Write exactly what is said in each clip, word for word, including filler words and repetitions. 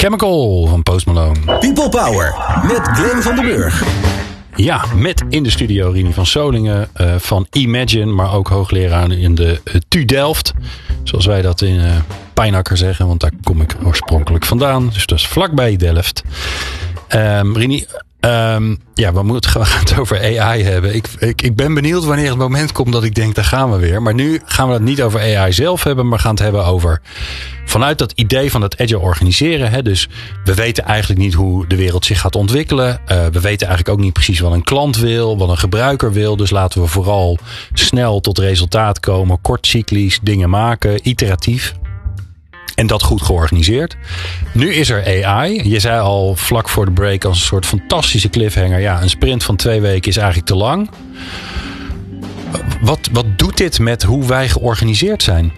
Chemical van Post Malone. People Power met Glenn van den Burg. Ja, met in de studio Rini van Solingen uh, van Imagine, maar ook hoogleraar in de uh, T U Delft. Zoals wij dat in uh, Pijnakker zeggen, want daar kom ik oorspronkelijk vandaan. Dus dat is vlakbij Delft. Um, Rini, um, ja, we moeten we gaan het over A I hebben. Ik, ik, ik ben benieuwd wanneer het moment komt dat ik denk, daar gaan we weer. Maar nu gaan we het niet over A I zelf hebben, maar gaan het hebben over vanuit dat idee van het agile organiseren. Hè, dus we weten eigenlijk niet hoe de wereld zich gaat ontwikkelen. Uh, we weten eigenlijk ook niet precies wat een klant wil, wat een gebruiker wil. Dus laten we vooral snel tot resultaat komen, kort cyclisch dingen maken, iteratief. En dat goed georganiseerd. Nu is er A I. Je zei al vlak voor de break als een soort fantastische cliffhanger. Ja, een sprint van twee weken is eigenlijk te lang. Wat, wat doet dit met hoe wij georganiseerd zijn?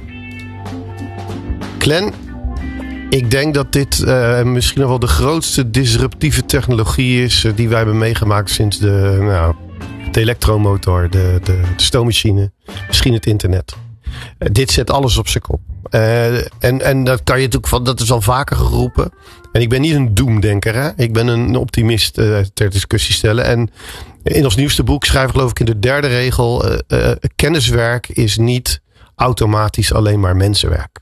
Glenn, ik denk dat dit uh, misschien nog wel de grootste disruptieve technologie is uh, die wij hebben meegemaakt sinds de, nou, de elektromotor, de, de, de stoommachine, misschien het internet. Uh, dit zet alles op zijn kop. Uh, en, en dat kan je natuurlijk van, dat is al vaker geroepen. En ik ben niet een doemdenker, hè? Ik ben een optimist uh, ter discussie stellen. En in ons nieuwste boek schrijf ik geloof ik in de derde regel: uh, uh, kenniswerk is niet automatisch alleen maar mensenwerk.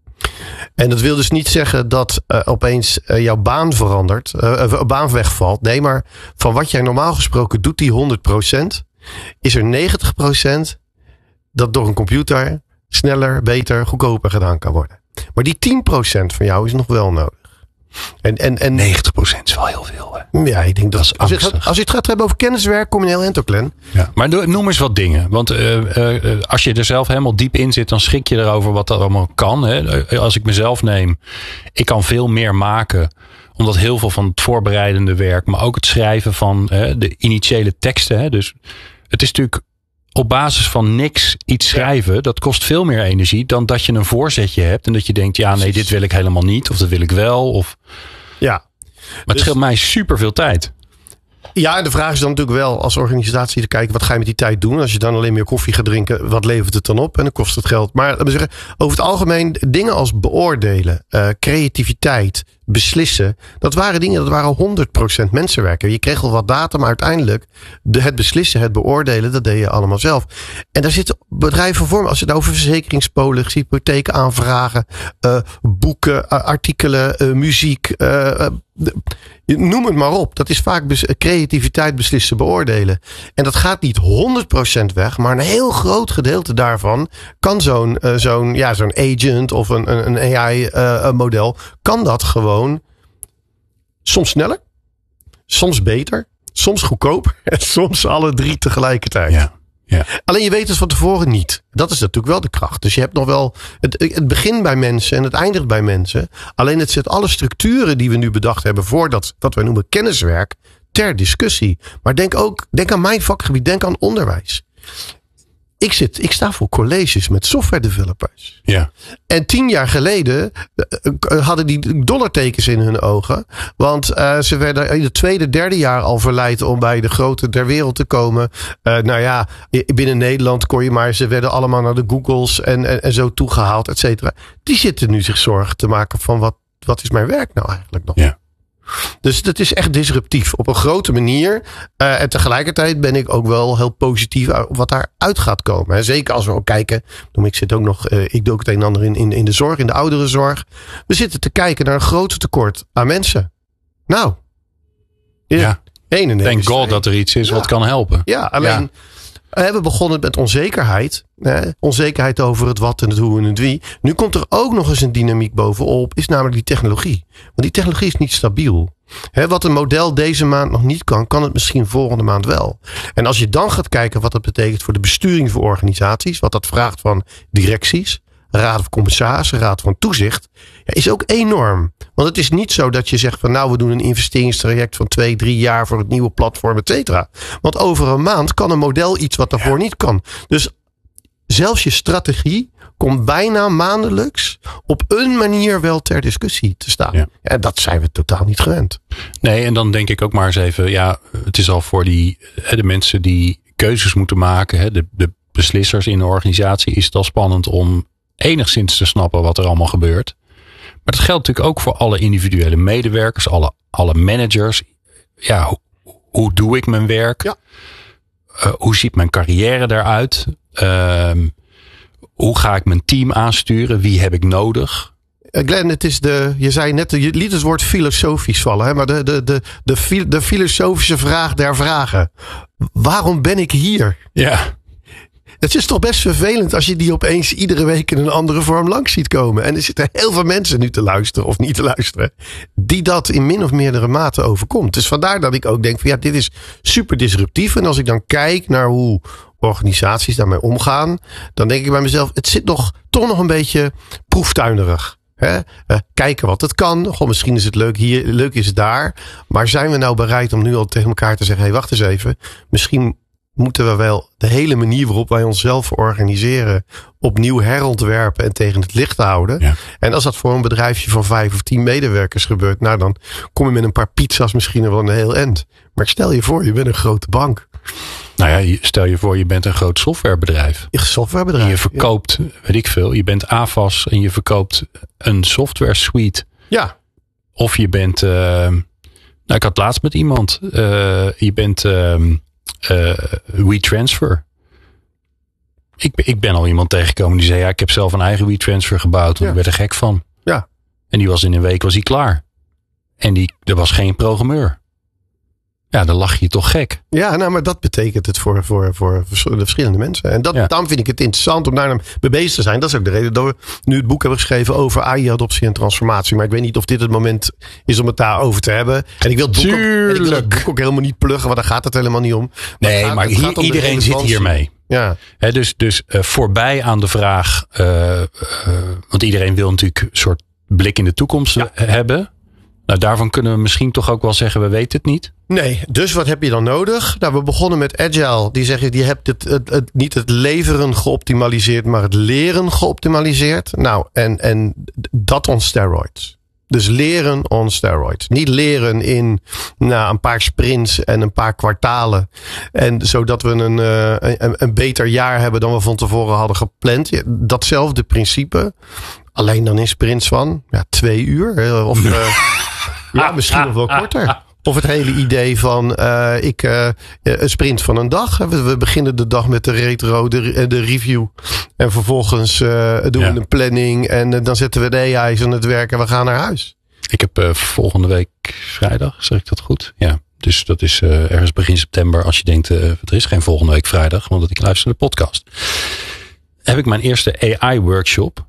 En dat wil dus niet zeggen dat uh, opeens uh, jouw baan verandert, uh, baan wegvalt. Nee, maar van wat jij normaal gesproken doet, die honderd procent, is er negentig procent dat door een computer sneller, beter, goedkoper gedaan kan worden. Maar die tien procent van jou is nog wel nodig. En, en, en negentig procent is wel heel veel. Hè? Ja, ik denk dat, dat is als, je het, als je het gaat hebben over kenniswerk, kom je heel eind, Glenn. Ja, maar noem eens wat dingen. Want uh, uh, als je er zelf helemaal diep in zit, dan schrik je erover wat er allemaal kan. Hè? Als ik mezelf neem, ik kan veel meer maken. Omdat heel veel van het voorbereidende werk, maar ook het schrijven van hè, de initiële teksten. Hè? Dus het is natuurlijk op basis van niks iets schrijven, dat kost veel meer energie dan dat je een voorzetje hebt en dat je denkt, ja nee, dit wil ik helemaal niet of dat wil ik wel. Of ja. Maar het dus scheelt mij super veel tijd. Ja, en de vraag is dan natuurlijk wel als organisatie te kijken, wat ga je met die tijd doen? Als je dan alleen meer koffie gaat drinken, wat levert het dan op? En dan kost het geld. Maar laten we zeggen, over het algemeen dingen als beoordelen, uh, creativiteit, beslissen, dat waren dingen, dat waren honderd procent mensenwerk. Je kreeg al wat data, maar uiteindelijk de, het beslissen, het beoordelen, dat deed je allemaal zelf. En daar zitten bedrijven voor, als je het over verzekeringspolissen, hypotheken aanvragen, uh, boeken, uh, artikelen, uh, muziek, uh, uh, noem het maar op. Dat is vaak bes- creativiteit, beslissen, beoordelen. En dat gaat niet honderd procent weg, maar een heel groot gedeelte daarvan kan zo'n, uh, zo'n, ja, zo'n agent of een, een, een A I-model, uh, kan dat gewoon soms sneller, soms beter, soms goedkoper en soms alle drie tegelijkertijd. Ja. Ja. Alleen je weet het van tevoren niet. Dat is natuurlijk wel de kracht. Dus je hebt nog wel het, het begint bij mensen en het eindigt bij mensen. Alleen het zet alle structuren die we nu bedacht hebben voor dat wat wij noemen kenniswerk ter discussie. Maar denk ook, denk aan mijn vakgebied, denk aan onderwijs. Ik, zit, ik sta voor colleges met software developers. Ja. En tien jaar geleden uh, hadden die dollartekens in hun ogen. Want uh, ze werden in het tweede, derde jaar al verleid om bij de grote der wereld te komen. Uh, nou ja, binnen Nederland kon je maar, ze werden allemaal naar de Googles en, en, en zo toegehaald, et cetera. Die zitten nu zich zorgen te maken van wat, wat is mijn werk nou eigenlijk nog? Ja. Dus dat is echt disruptief op een grote manier. Uh, en tegelijkertijd ben ik ook wel heel positief op wat daaruit gaat komen. Hè. Zeker als we ook kijken. Ik zit ook nog, uh, ik doe ook het een en ander in, in, in de zorg, in de ouderenzorg. We zitten te kijken naar een groot tekort aan mensen. Nou. Ja. Thank God twee. Dat er iets is ja. wat kan helpen. Ja, alleen. Ja. We begonnen met onzekerheid. Hè? Onzekerheid over het wat en het hoe en het wie. Nu komt er ook nog eens een dynamiek bovenop. Is namelijk die technologie. Want die technologie is niet stabiel. Hè, wat een model deze maand nog niet kan, kan het misschien volgende maand wel. En als je dan gaat kijken wat dat betekent voor de besturing van organisaties. Wat dat vraagt van directies. Raad van commissarissen, raad van toezicht. Ja, is ook enorm. Want het is niet zo dat je zegt van nou we doen een investeringstraject van twee, drie jaar voor het nieuwe platform, et cetera. Want over een maand kan een model iets wat daarvoor ja. niet kan. Dus zelfs je strategie komt bijna maandelijks op een manier wel ter discussie te staan. Ja. En dat zijn we totaal niet gewend. Nee, en dan denk ik ook maar eens even, ja, het is al voor die, de mensen die keuzes moeten maken, de, de beslissers in de organisatie, is het al spannend om enigszins te snappen wat er allemaal gebeurt. Maar dat geldt natuurlijk ook voor alle individuele medewerkers, alle, alle managers. Ja, hoe, hoe doe ik mijn werk? Ja. Uh, hoe ziet mijn carrière eruit? Uh, hoe ga ik mijn team aansturen? Wie heb ik nodig? Glenn, het is de, je zei net, je liet het woord filosofisch vallen, hè? Maar de, de, de, de, de filosofische vraag der vragen. Waarom ben ik hier? Ja. Het is toch best vervelend als je die opeens iedere week in een andere vorm langs ziet komen. En er zitten heel veel mensen nu te luisteren of niet te luisteren, die dat in min of meerdere mate overkomt. Dus vandaar dat ik ook denk van ja, dit is super disruptief. En als ik dan kijk naar hoe organisaties daarmee omgaan, dan denk ik bij mezelf, het zit nog toch nog een beetje proeftuinerig. Hè? Uh, kijken wat het kan. Goh, misschien is het leuk hier, leuk is het daar. Maar zijn we nou bereid om nu al tegen elkaar te zeggen, hé, hey, wacht eens even. Misschien moeten we wel de hele manier waarop wij onszelf organiseren opnieuw herontwerpen en tegen het licht houden. Ja. En als dat voor een bedrijfje van vijf of tien medewerkers gebeurt, nou dan kom je met een paar pizza's misschien wel een heel eind. Maar stel je voor, je bent een grote bank. Nou ja, stel je voor, je bent een groot softwarebedrijf. Een softwarebedrijf. En je verkoopt, ja. weet ik veel, je bent A V A S en je verkoopt een software suite. Ja. Of je bent, uh, nou ik had laatst met iemand, uh, je bent uh, uh, WeTransfer. Ik, ik ben al iemand tegengekomen die zei, ja, ik heb zelf een eigen WeTransfer gebouwd. Want ja. ik werd er gek van. Ja. En die was in een week was hij klaar. En die, er was geen programmeur. Ja, dan lach je toch gek. Ja, nou, maar dat betekent het voor, voor, voor de verschillende mensen. En dat, ja. daarom vind ik het interessant om daar mee bezig te zijn. Dat is ook de reden dat we nu het boek hebben geschreven over A I-adoptie en transformatie. Maar ik weet niet of dit het moment is om het daarover te hebben. En ik wil het boek, ook, en ik wil het boek ook helemaal niet pluggen, want daar gaat het helemaal niet om. Maar nee, gaat, maar hier, iedereen zit hiermee. Ja. He, dus dus uh, voorbij aan de vraag, uh, uh, want iedereen wil natuurlijk een soort blik in de toekomst ja. hebben. Nou, daarvan kunnen we misschien toch ook wel zeggen, we weten het niet. Nee, dus wat heb je dan nodig? Nou, we begonnen met Agile. Die zeggen, je hebt het, het, het, niet het leveren geoptimaliseerd, maar het leren geoptimaliseerd. Nou, en, en dat on steroids. Dus leren on steroids. Niet leren in nou, een paar sprints en een paar kwartalen. En zodat we een, een, een beter jaar hebben dan we van tevoren hadden gepland. Datzelfde principe. Alleen dan in sprints van ja, twee uur. Of uh, ja, misschien nog wel korter. Of het hele idee van uh, ik, uh, een sprint van een dag. We, we beginnen de dag met de retro, de, de review. En vervolgens uh, doen ja. we een planning. En uh, dan zetten we de A I's aan het werk en we gaan naar huis. Ik heb uh, volgende week vrijdag, zeg ik dat goed? Ja, dus dat is uh, ergens begin september. Als je denkt, uh, er is geen volgende week vrijdag. Want ik luister naar de podcast. Heb ik mijn eerste A I-workshop.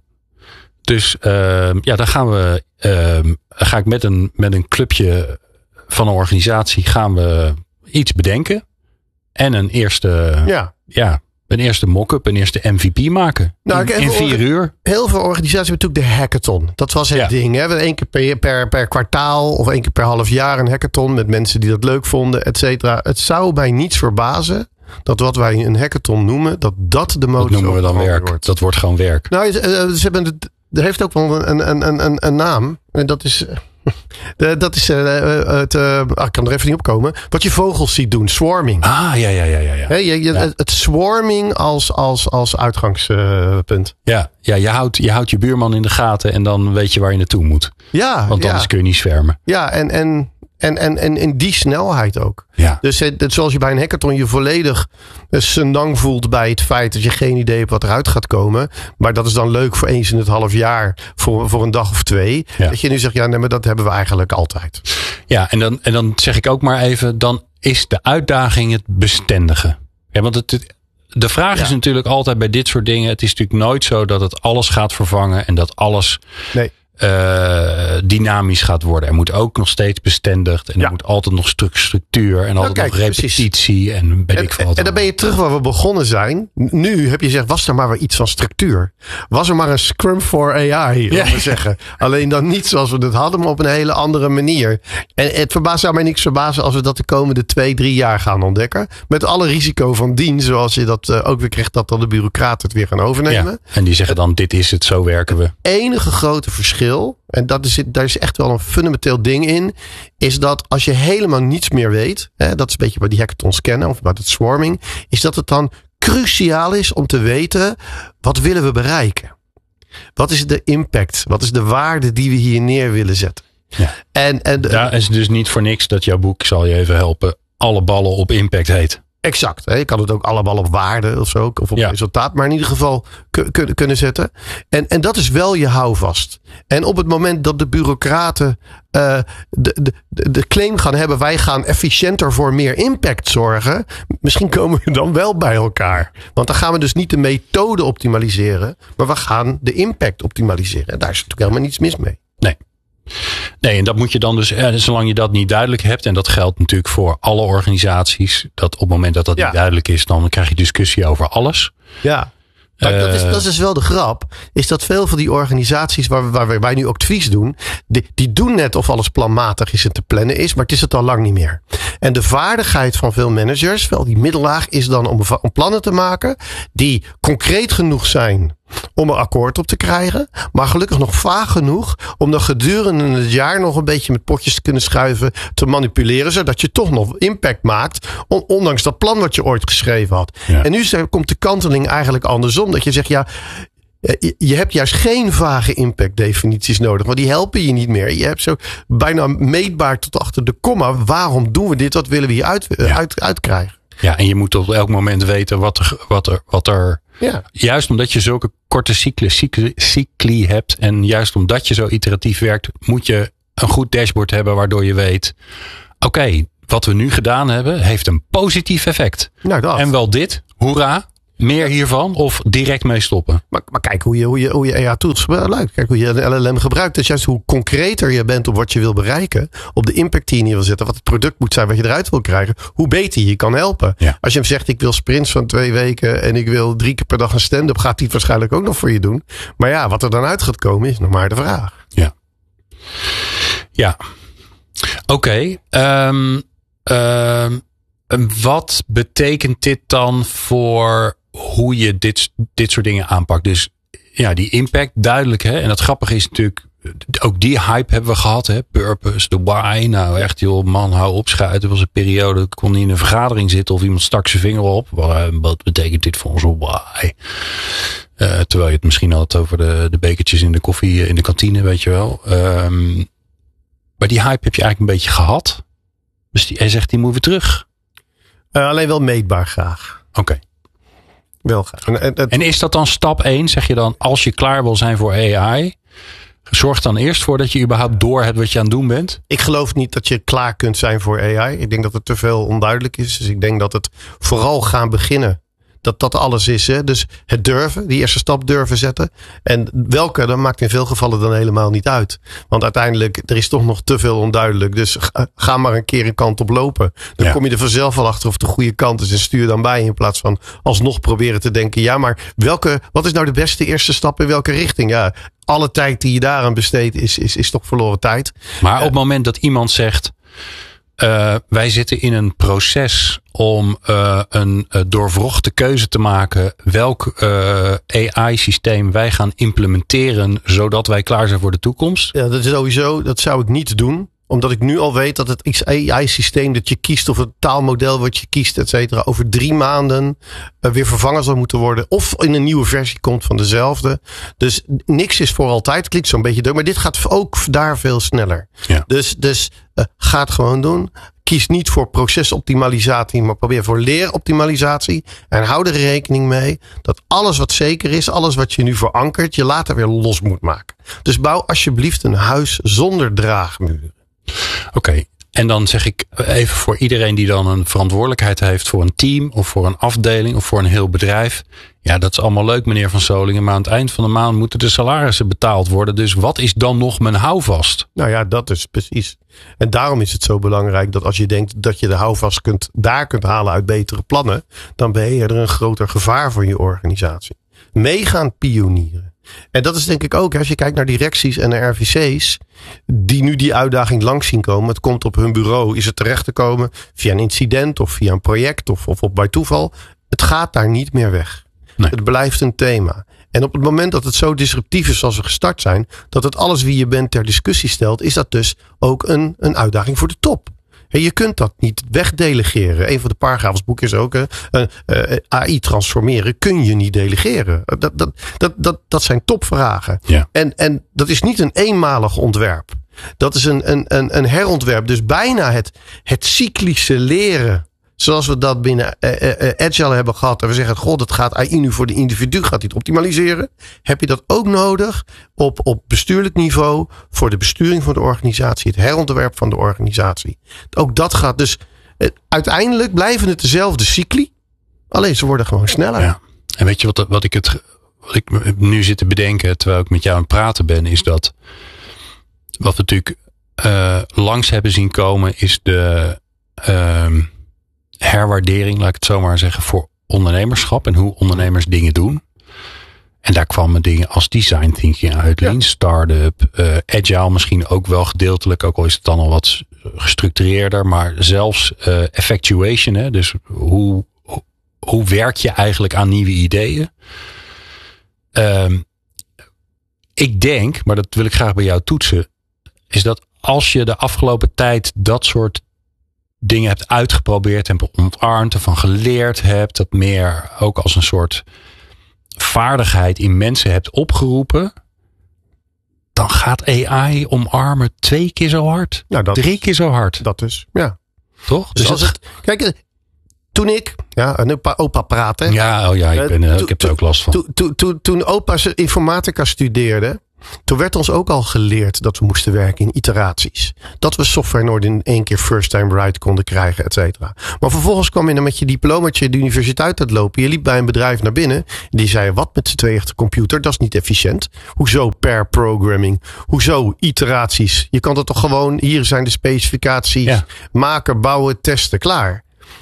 Dus uh, ja, dan gaan we, uh, ga ik met een, met een clubje van een organisatie gaan we iets bedenken. En een eerste, ja. Ja, een eerste mock-up, een eerste M V P maken. Nou, in, in vier uur. Heel veel organisaties hebben natuurlijk de hackathon. Dat was het ja. ding. Hè? We één keer per, per, per kwartaal of één keer per half jaar een hackathon met mensen die dat leuk vonden, et cetera. Het zou mij niets verbazen dat wat wij een hackathon noemen, dat dat de modus dat noemen we dan werk. Wordt. Dat wordt gewoon werk. Nou, ze hebben het. Er heeft ook wel een, een, een, een, een naam. En dat is. De, dat is. Uh, het, uh, ik kan er even niet op komen. Wat je vogels ziet doen. Swarming. Ah, ja, ja, ja. ja, ja. He, je, je, ja. Het swarming als, als, als uitgangspunt. Uh, ja, ja je, houdt, je houdt je buurman in de gaten. En dan weet je waar je naartoe moet. Ja. Want anders ja. kun je niet zwermen. Ja, en. en En, en, en in die snelheid ook. Ja. Dus het, het, zoals je bij een hackathon je volledig senang voelt bij het feit dat je geen idee hebt wat eruit gaat komen. Maar dat is dan leuk voor eens in het half jaar. Voor, voor een dag of twee. Ja. Dat je nu zegt, ja, nee, maar dat hebben we eigenlijk altijd. Ja, en dan, en dan zeg ik ook maar even, dan is de uitdaging het bestendige. Ja, want het, het, de vraag ja. is natuurlijk altijd bij dit soort dingen. Het is natuurlijk nooit zo dat het alles gaat vervangen. En dat alles... Nee. Uh, dynamisch gaat worden. Er moet ook nog steeds bestendigd. En er ja. moet altijd nog stuk structuur. En altijd nou, kijk, nog repetitie. Precies. En ben ik En, en dan ben je terug waar we begonnen zijn. Nu heb je gezegd, was er maar weer iets van structuur. Was er maar een Scrum for A I. Ja. We zeggen. Alleen dan niet zoals we het hadden, maar op een hele andere manier. En het verbaast zou mij niks verbazen als we dat de komende twee, drie jaar gaan ontdekken. Met alle risico van dien. Zoals je dat uh, ook weer krijgt, dat dan de bureaucraten het weer gaan overnemen. Ja. En die zeggen dan, dit is het, zo werken we. Het enige grote verschil. En dat is, daar is echt wel een fundamenteel ding in. Is dat als je helemaal niets meer weet. Hè, dat is een beetje bij die hackathons kennen. Of bij het swarming. Is dat het dan cruciaal is om te weten. Wat willen we bereiken? Wat is de impact? Wat is de waarde die we hier neer willen zetten? Ja. En, en de, Daar is dus niet voor niks dat jouw boek, zal je even helpen, alle ballen op impact heet. Exact. Hè? Je kan het ook allemaal op waarde of zo. Of op ja. resultaat. Maar in ieder geval k- k- kunnen zetten. En, en dat is wel je houvast. En op het moment dat de bureaucraten uh, de, de, de claim gaan hebben. Wij gaan efficiënter voor meer impact zorgen. Misschien komen we dan wel bij elkaar. Want dan gaan we dus niet de methode optimaliseren. Maar we gaan de impact optimaliseren. En daar is natuurlijk helemaal niets mis mee. Nee. Nee, en dat moet je dan dus, eh, zolang je dat niet duidelijk hebt, en dat geldt natuurlijk voor alle organisaties, dat op het moment dat dat ja. niet duidelijk is, dan krijg je discussie over alles. Ja. Maar uh, dat, is, dat is dus wel de grap. Is dat veel van die organisaties waar, waar wij nu ook advies doen. Die, die doen net of alles planmatig is en te plannen is. Maar het is het al lang niet meer. En de vaardigheid van veel managers. Wel die middellaag is dan om, om plannen te maken. Die concreet genoeg zijn om er akkoord op te krijgen. Maar gelukkig nog vaag genoeg. Om dan gedurende het jaar nog een beetje met potjes te kunnen schuiven. Te manipuleren. Zodat je toch nog impact maakt. Ondanks dat plan wat je ooit geschreven had. Ja. En nu komt de kanteling eigenlijk andersom. Dat je zegt, ja, je hebt juist geen vage impactdefinities nodig. Want die helpen je niet meer. Je hebt zo bijna meetbaar tot achter de komma. Waarom doen we dit? Wat willen we hier uit, ja. uit, uitkrijgen? Ja, en je moet op elk moment weten wat er... Wat er, wat er ja. Juist omdat je zulke korte cycli, cycli, cycli hebt. En juist omdat je zo iteratief werkt, moet je een goed dashboard hebben waardoor je weet, oké, okay, wat we nu gedaan hebben heeft een positief effect. Nou, dat. En wel dit, hoera. Meer hiervan of direct mee stoppen? Maar, maar kijk hoe je, hoe je, hoe je A I-tools gebruikt. Kijk hoe je een L L M gebruikt. Dus juist hoe concreter je bent op wat je wil bereiken. Op de impact die je neer wil zetten. Wat het product moet zijn wat je eruit wil krijgen. Hoe beter je je kan helpen. Ja. Als je hem zegt ik wil sprints van twee weken. En ik wil drie keer per dag een stand-up. Gaat hij het waarschijnlijk ook nog voor je doen. Maar ja, wat er dan uit gaat komen is nog maar de vraag. Ja. Ja. Oké. Okay. Um, um, wat betekent dit dan voor hoe je dit, dit soort dingen aanpakt? Dus ja, die impact, duidelijk. Hè? En dat grappige is natuurlijk, ook die hype hebben we gehad. Hè? Purpose, the why. Nou echt joh, man, hou op, schuit. Er was een periode, ik kon niet in een vergadering zitten of iemand stak zijn vinger op. Wat betekent dit voor onze why? Uh, terwijl je het misschien had over de, de bekertjes in de koffie in de kantine, weet je wel. Um, maar die hype heb je eigenlijk een beetje gehad. Dus die, hij zegt, die moeten we terug. Uh, alleen wel meetbaar graag. Oké. Okay. Wel graag. En, en, en is dat dan stap één? Zeg je dan, als je klaar wil zijn voor A I, zorg dan eerst voor dat je überhaupt door hebt wat je aan het doen bent? Ik geloof niet dat je klaar kunt zijn voor A I. Ik denk dat het te veel onduidelijk is. Dus ik denk dat het vooral gaan beginnen. Dat dat alles is. Hè? Dus het durven, die eerste stap durven zetten. En welke, dat maakt in veel gevallen dan helemaal niet uit. Want uiteindelijk, er is toch nog te veel onduidelijk. Dus ga, ga maar een keer een kant op lopen. Dan ja. kom je er vanzelf wel achter of het de goede kant is. En stuur dan bij in plaats van alsnog proberen te denken. Ja, maar welke, wat is nou de beste eerste stap in welke richting? Ja, alle tijd die je daaraan besteedt is, is, is toch verloren tijd. Maar op het moment dat iemand zegt, Uh, wij zitten in een proces om uh, een uh, doorwrochte keuze te maken welk uh, A I-systeem wij gaan implementeren zodat wij klaar zijn voor de toekomst. Ja, dat is sowieso, dat zou ik niet doen. Omdat ik nu al weet dat het A I-systeem dat je kiest of het taalmodel wat je kiest, et cetera, over drie maanden uh, weer vervangen zal moeten worden. Of in een nieuwe versie komt van dezelfde. Dus niks is voor altijd. Klinkt zo'n beetje leuk, maar dit gaat ook daar veel sneller. Ja. Dus, dus uh, ga het gewoon doen. Kies niet voor procesoptimalisatie, maar probeer voor leeroptimalisatie. En hou er rekening mee dat alles wat zeker is, alles wat je nu verankert, je later weer los moet maken. Dus bouw alsjeblieft een huis zonder draagmuren. Oké, okay. En dan zeg ik even voor iedereen die dan een verantwoordelijkheid heeft voor een team of voor een afdeling of voor een heel bedrijf. Ja, dat is allemaal leuk, meneer Van Solingen, maar aan het eind van de maand moeten de salarissen betaald worden. Dus wat is dan nog mijn houvast? Nou ja, dat is precies. En daarom is het zo belangrijk dat als je denkt dat je de houvast kunt, daar kunt halen uit betere plannen, dan ben je er een groter gevaar voor je organisatie. Meegaan pionieren. En dat is denk ik ook, als je kijkt naar directies en naar R V C's, die nu die uitdaging langs zien komen. Het komt op hun bureau, is het terecht te komen via een incident of via een project of, of op bij toeval. Het gaat daar niet meer weg. Nee. Het blijft een thema. En op het moment dat het zo disruptief is zoals we gestart zijn, dat het alles wie je bent ter discussie stelt, is dat dus ook een, een uitdaging voor de top. En je kunt dat niet wegdelegeren. Een van de paragraafsboeken is ook uh, uh, A I transformeren kun je niet delegeren. Dat, dat, dat, dat, dat zijn topvragen. Ja. En, en dat is niet een eenmalig ontwerp. Dat is een, een, een, een herontwerp. Dus bijna het, het cyclische leren. Zoals we dat binnen uh, uh, Agile hebben gehad. En we zeggen, god, het gaat A I nu voor de individu. Gaat dit optimaliseren? Heb je dat ook nodig op, op bestuurlijk niveau. Voor de besturing van de organisatie. Het herontwerp van de organisatie. Ook dat gaat dus. Uh, uiteindelijk blijven het dezelfde cycli. Alleen ze worden gewoon sneller. Ja. En weet je wat, wat ik het wat ik nu zit te bedenken. Terwijl ik met jou aan het praten ben. Is dat. Wat we natuurlijk uh, langs hebben zien komen. Is de. Uh, herwaardering, laat ik het zo maar zeggen, voor ondernemerschap en hoe ondernemers dingen doen. En daar kwamen dingen als design thinking uit, lean startup, uh, agile misschien ook wel gedeeltelijk, ook al is het dan al wat gestructureerder, maar zelfs uh, effectuation, hè, dus hoe, hoe, hoe werk je eigenlijk aan nieuwe ideeën? Um, ik denk, maar dat wil ik graag bij jou toetsen, is dat als je de afgelopen tijd dat soort dingen hebt uitgeprobeerd en ontarmd, ervan geleerd hebt, dat meer ook als een soort vaardigheid in mensen hebt opgeroepen, dan gaat A I omarmen twee keer zo hard. Nou, dat drie is, keer zo hard. Dat dus, ja. Toch? Dus, dus als het, kijk, toen ik, ja, een opa, opa praat, hè. Ja, oh ja, ik, ben, uh, to, ik heb er ook last van. Toen, toen, toen, toen opa informatica studeerde, toen werd ons ook al geleerd dat we moesten werken in iteraties. Dat we software nooit in één keer first time right konden krijgen, et cetera. Maar vervolgens kwam je dan met je diplomaatje de universiteit uitlopen. Je liep bij een bedrijf naar binnen. Die zei, wat met z'n tweeën de computer? Dat is niet efficiënt. Hoezo pair programming? Hoezo iteraties? Je kan dat toch gewoon, hier zijn de specificaties. Ja. Maken, bouwen, testen, klaar.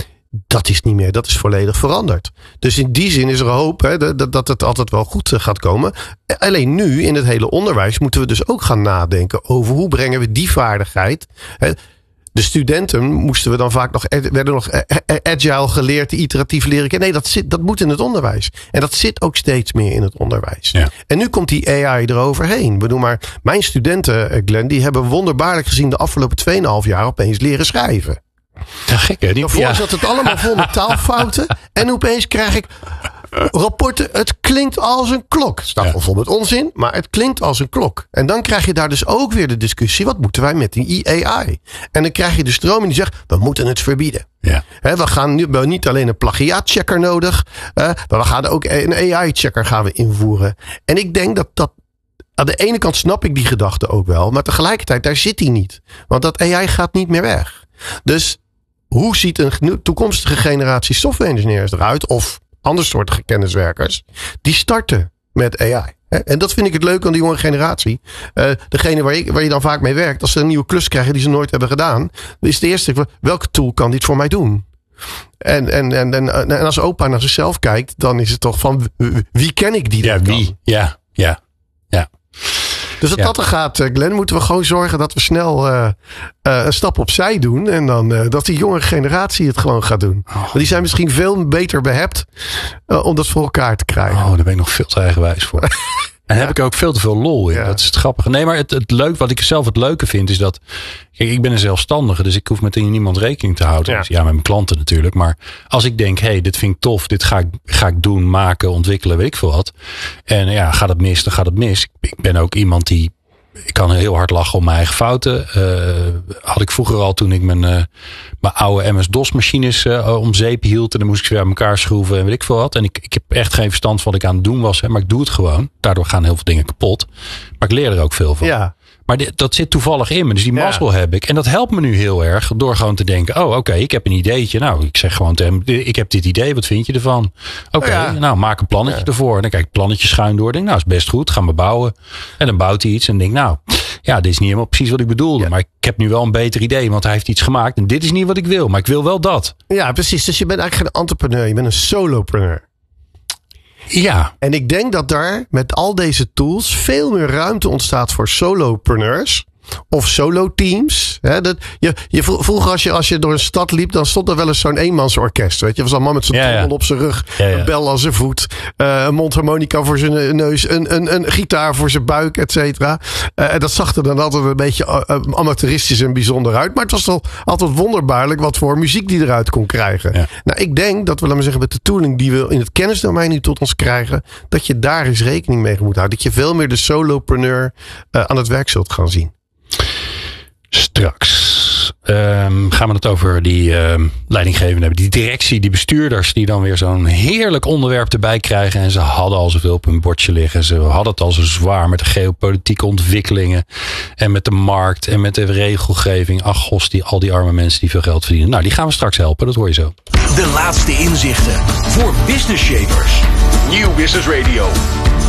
Dat is niet meer, dat is volledig veranderd. Dus in die zin is er hoop hè, dat, dat het altijd wel goed gaat komen. Alleen nu in het hele onderwijs moeten we dus ook gaan nadenken over hoe brengen we die vaardigheid. Hè. De studenten moesten we dan vaak nog, werden nog agile geleerd, iteratief leren. Nee, dat, zit, dat moet in het onderwijs. En dat zit ook steeds meer in het onderwijs. Ja. En nu komt die A I eroverheen. Bedoel maar, mijn studenten, Glenn, die hebben wonderbaarlijk gezien de afgelopen tweeënhalf jaar opeens leren schrijven. Ja, gek hè? Daarvoor ja. zat het allemaal vol met taalfouten. En opeens krijg ik rapporten. Het klinkt als een klok. Het staat wel vol met onzin, maar het klinkt als een klok. En dan krijg je daar dus ook weer de discussie. Wat moeten wij met die A I? En dan krijg je de stroming die zegt, we moeten het verbieden. Ja. He, we gaan nu niet alleen een plagiaatchecker nodig. Uh, maar we gaan ook een A I-checker gaan we invoeren. En ik denk dat dat aan de ene kant snap ik die gedachte ook wel. Maar tegelijkertijd, daar zit hij niet. Want dat A I gaat niet meer weg. Dus hoe ziet een toekomstige generatie software engineers eruit? Of andersoortige kenniswerkers. Die starten met A I. En dat vind ik het leuke aan die jonge generatie. Uh, degene waar, ik, waar je dan vaak mee werkt. Als ze een nieuwe klus krijgen die ze nooit hebben gedaan. Dan is de eerste, welke tool kan dit voor mij doen? En, en, en, en, en als opa naar zichzelf kijkt. Dan is het toch van, wie ken ik die ja, dat wie? kan? Ja, ja, ja. Dus als ja. dat er gaat, Glenn, moeten we gewoon zorgen dat we snel uh, uh, een stap opzij doen. En dan uh, dat die jonge generatie het gewoon gaat doen. Oh. Want die zijn misschien veel beter behept uh, om dat voor elkaar te krijgen. Oh, daar ben ik nog veel te eigenwijs voor. En daar ja. heb ik ook veel te veel lol in. Ja. Dat is het grappige. Nee, maar het, het leuk, wat ik zelf het leuke vind is dat... Kijk, ik ben een zelfstandige, dus ik hoef met niemand rekening te houden. Ja, dus ja met mijn klanten natuurlijk. Maar als ik denk, hé, hey, dit vind ik tof. Dit ga ik, ga ik doen, maken, ontwikkelen, weet ik veel wat. En ja, gaat het mis, dan gaat het mis. Ik ben ook iemand die... Ik kan heel hard lachen om mijn eigen fouten. Uh, had ik vroeger al toen ik mijn, uh, mijn oude M S-DOS machines uh, om zeep hield. En dan moest ik ze weer aan elkaar schroeven en weet ik veel wat. En ik, ik heb echt geen verstand van wat ik aan het doen was. Hè, maar ik doe het gewoon. Daardoor gaan heel veel dingen kapot. Maar ik leer er ook veel van. Ja. Maar dit, dat zit toevallig in me. Dus die ja. mazzel heb ik. En dat helpt me nu heel erg. Door gewoon te denken. Oh oké, okay, ik heb een ideetje. Nou, ik zeg gewoon tegen hem. Ik heb dit idee. Wat vind je ervan? Oké, okay, ja. nou maak een plannetje ja. ervoor. En dan kijk ik het plannetje schuin door. Denk nou, is best goed. Gaan we bouwen. En dan bouwt hij iets. En denk nou, ja, dit is niet helemaal precies wat ik bedoelde. Ja. Maar ik heb nu wel een beter idee. Want hij heeft iets gemaakt. En dit is niet wat ik wil. Maar ik wil wel dat. Ja, precies. Dus je bent eigenlijk geen entrepreneur. Je bent een solopreneur. Ja. En ik denk dat daar met al deze tools veel meer ruimte ontstaat voor solopreneurs. Of solo teams. Hè, dat, je, je, vroeger als je, als je door een stad liep, dan stond er wel eens zo'n eenmansorkest. Weet je, er was een man met zijn ja, trommel ja. op zijn rug, ja, ja. een bel aan zijn voet, uh, een mondharmonica voor zijn neus, een, een, een gitaar voor zijn buik, et cetera. Uh, en dat zag er dan altijd een beetje uh, amateuristisch en bijzonder uit. Maar het was toch altijd wonderbaarlijk wat voor muziek die eruit kon krijgen. Ja. Nou, ik denk dat we, laten we zeggen, met de tooling die we in het kennisdomein nu tot ons krijgen, dat je daar eens rekening mee moet houden. Dat je veel meer de solopreneur uh, aan het werk zult gaan zien. Straks um, gaan we het over die um, leidinggevenden hebben. Die directie, die bestuurders die dan weer zo'n heerlijk onderwerp erbij krijgen. En ze hadden al zoveel op hun bordje liggen. Ze hadden het al zo zwaar met de geopolitieke ontwikkelingen. En met de markt en met de regelgeving. Ach gos, die, al die arme mensen die veel geld verdienen. Nou, die gaan we straks helpen, dat hoor je zo. De laatste inzichten voor business shapers. Nieuw Business Radio.